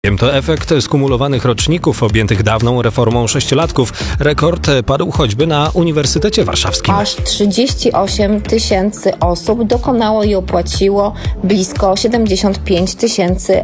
To efekt skumulowanych roczników objętych dawną reformą sześciolatków. Rekord padł choćby na Uniwersytecie Warszawskim. Aż 38 tysięcy osób dokonało i opłaciło blisko 75 tysięcy